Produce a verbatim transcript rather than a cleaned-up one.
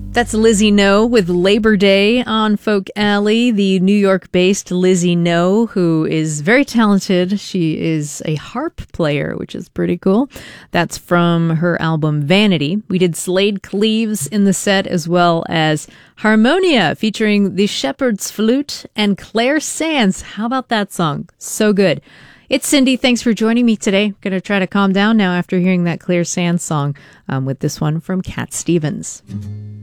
That's Lizzie No with Labor Day on Folk Alley, the New York-based Lizzie No, who is very talented. She is a harp player, which is pretty cool. That's from her album Vanity. We did Slade Cleaves in the set, as well as Harmonia, featuring the Shepherd's Flute and Claire Sands. How about that song? So good. It's Cindy. Thanks for joining me today. Going to try to calm down now after hearing that Claire Sands song um, with this one from Cat Stevens.